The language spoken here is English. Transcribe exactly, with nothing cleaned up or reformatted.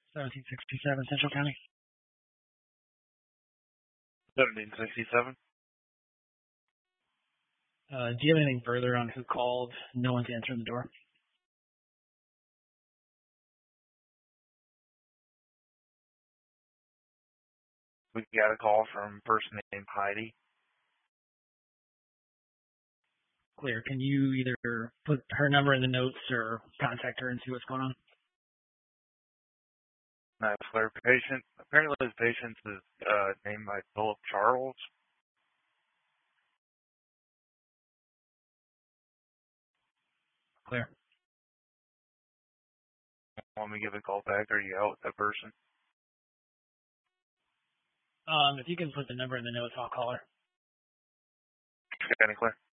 seventeen sixty-seven, Central County. seventeen sixty-seven. Uh, do you have anything further on who called? No one's answering the door. We got a call from a person named Heidi. Clear. Can you either put her number in the notes or contact her and see what's going on? That's clear. Patient. Apparently, this patient is uh, named by Philip Charles. Clear. Want me to give a call back? Or are you out with that person? Um, if you can put the number in the notes, I'll call her. Got any clear?